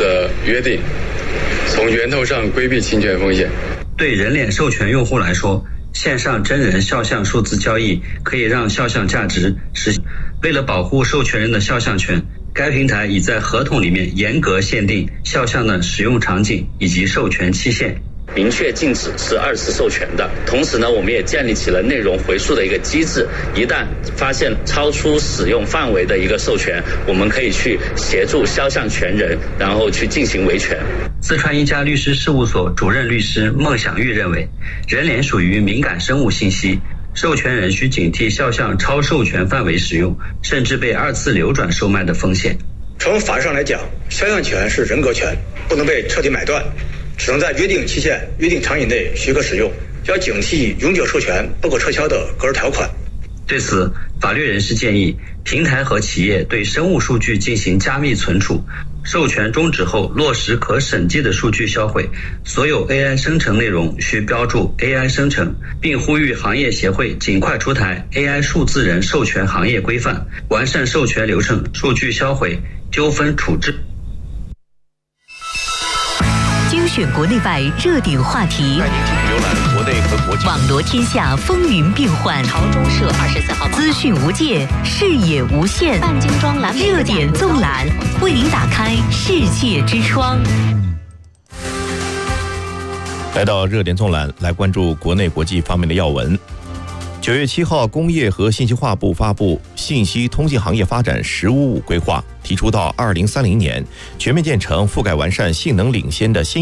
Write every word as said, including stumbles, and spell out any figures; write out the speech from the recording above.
的约定，从源头上规避侵权风险。 对人脸授权用户来说，线上真人肖像数字交易可以让肖像价值实现。为了保护授权人的肖像权，该平台已在合同里面严格限定肖像的使用场景以及授权期限， 明确禁止是二次授权的。同时呢，我们也建立起了内容回溯的一个机制，一旦发现超出使用范围的一个授权，我们可以去协助肖像权人，然后去进行维权。 四川一家律师事务所主任律师孟享玉认为，人脸属于敏感生物信息，授权人需警惕肖像超授权范围使用，甚至被二次流转售卖的风险。 从法律上来讲，肖像权是人格权，不能被彻底买断，只能在约定期限、约定场景内许可使用，要警惕永久授权不可撤销的格式条款。 对此，法律人士建议平台和企业对生物数据进行加密存储，授权终止后落实可审计的数据销毁，所有 A I 生成内容需标注 A I 生成，并呼吁行业协会尽快出台 A I 数字人授权行业规范，完善授权流程、数据销毁、纠纷处置。 精选国内外热点话题， 带您继续浏览国内和国际， 网罗天下风云变幻。 朝中社二十四号， 资讯无界，视野无限。 半精装蓝莓热点纵览，为您打开世界之窗。 来到热点纵览，来关注国内国际方面的要闻。九月七号，工业和信息化部发布《信息通信行业发展“十五五”规划》，提出到二零三零年全面建成覆盖完善、性能领先的新